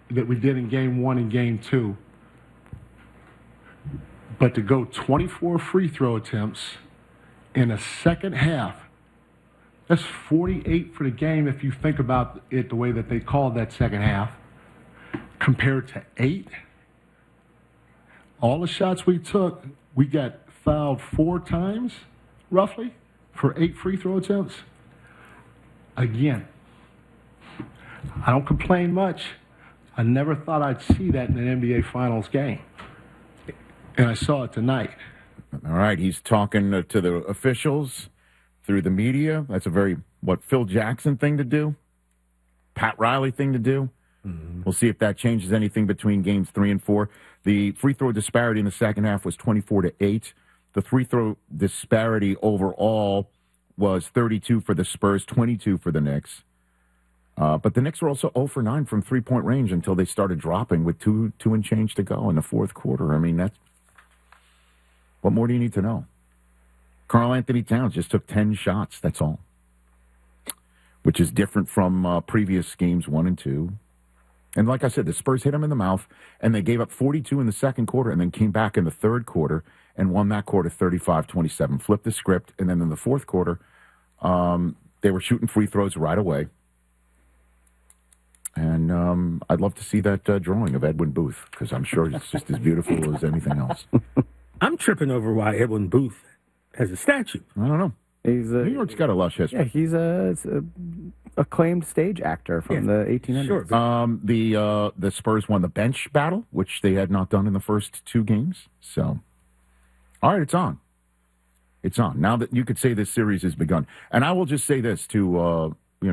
that we did in Game 1 and Game 2. But to go 24 free throw attempts in a second half, that's 48 for the game if you think about it the way that they called that second half, compared to 8. All the shots we took, we got fouled 4 times, roughly, for 8 free throw attempts. Again, I don't complain much. I never thought I'd see that in an NBA Finals game. And I saw it tonight. All right, he's talking to the officials through the media. That's a very, Phil Jackson thing to do? Pat Riley thing to do? Mm-hmm. We'll see if that changes anything between games 3 and 4. The free throw disparity in the second half was 24-8. The free throw disparity overall was 32 for the Spurs, 22 for the Knicks. But the Knicks were also 0 for 9 from three-point range until they started dropping with two and change to go in the fourth quarter. I mean, what more do you need to know? Karl Anthony Towns just took 10 shots, that's all, which is different from previous games 1 and 2. And like I said, the Spurs hit him in the mouth, and they gave up 42 in the second quarter and then came back in the third quarter and won that quarter 35-27. Flipped the script, and then in the fourth quarter, they were shooting free throws right away. And I'd love to see that drawing of Edwin Booth, because I'm sure it's just as beautiful as anything else. I'm tripping over why Edwin Booth has a statue. I don't know. New York's got a lush history. Yeah, he's a acclaimed stage actor from the 1800s. Sure. The Spurs won the bench battle, which they had not done in the first 2 games. So, all right, it's on. It's on. Now that you could say this series has begun. And I will just say this to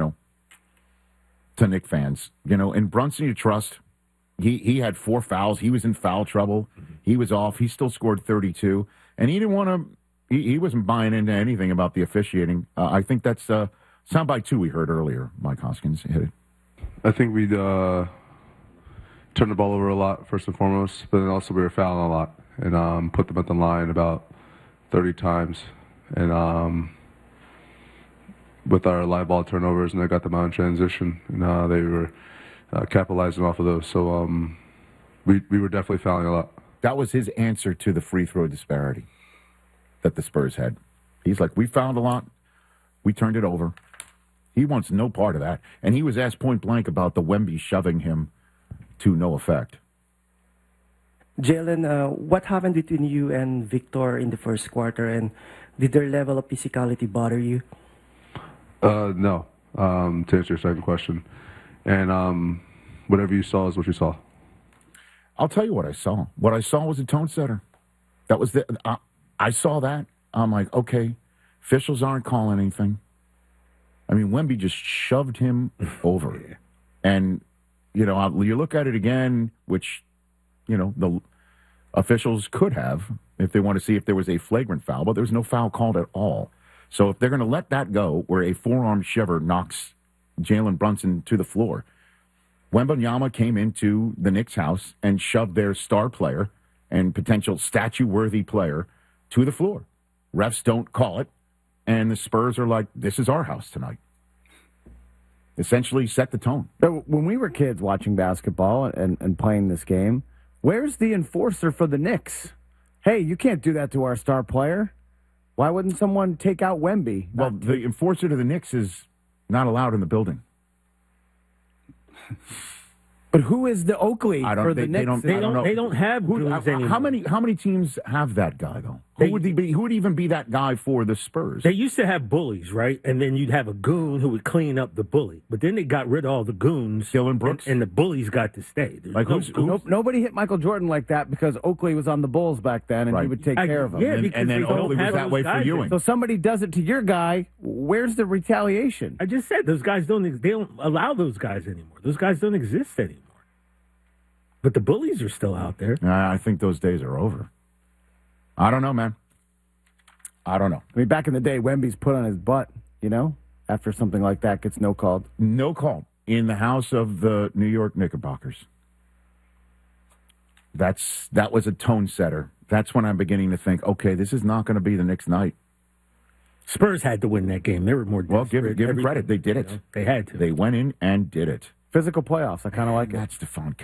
Knick fans. In Brunson you trust. He had 4 fouls. He was in foul trouble. Mm-hmm. He was off. He still scored 32. And he didn't want to... He wasn't buying into anything about the officiating. I think that's soundbite 2 we heard earlier. Mike Hoskins hit it. I think we'd turned the ball over a lot, first and foremost, but then also we were fouling a lot and put them at the line about 30 times. And with our live ball turnovers, and they got them out in transition, and they were capitalizing off of those. So we were definitely fouling a lot. That was his answer to the free throw disparity that the Spurs had. He's like, we found a lot. We turned it over. He wants no part of that. And he was asked point blank about the Wemby shoving him to no effect. Jalen, what happened between you and Victor in the first quarter, and did their level of physicality bother you? No, to answer your second question. And whatever you saw is what you saw. I'll tell you what I saw. What I saw was a tone setter. That was I saw that. I'm like, okay, officials aren't calling anything. I mean, Wemby just shoved him over. And, you look at it again, which, the officials could have if they want to see if there was a flagrant foul, but there was no foul called at all. So if they're going to let that go, where a forearm shiver knocks Jalen Brunson to the floor, Wembanyama came into the Knicks' house and shoved their star player and potential statue-worthy player to the floor. Refs don't call it, and the Spurs are like, this is our house tonight. Essentially set the tone. So when we were kids watching basketball and playing this game, where's the enforcer for the Knicks? Hey, you can't do that to our star player. Why wouldn't someone take out Wemby? Well, the enforcer to the Knicks is not allowed in the building. But who is the Oakley for the Knicks? They don't have goons anymore. How many teams have that guy though? Who would even be that guy for the Spurs? They used to have bullies, right? And then you'd have a goon who would clean up the bully. But then they got rid of all the goons. Dillon Brooks, and the bullies got to stay. Nobody hit Michael Jordan like that because Oakley was on the Bulls back then, and he would take care of him. Yeah, and then Oakley was that way for Ewing. So somebody does it to your guy. Where's the retaliation? I just said those guys don't allow those guys anymore. Those guys don't exist anymore. But the bullies are still out there. I think those days are over. I don't know, man. I don't know. I mean, back in the day, Wemby's put on his butt, after something like that gets no called. No call in the house of the New York Knickerbockers. That was a tone setter. That's when I'm beginning to think, okay, this is not going to be the Knicks' night. Spurs had to win that game. They were more desperate. Well, give them credit. They did it. They had to. They went in and did it. Physical playoffs. I kind of like it. That's Stephon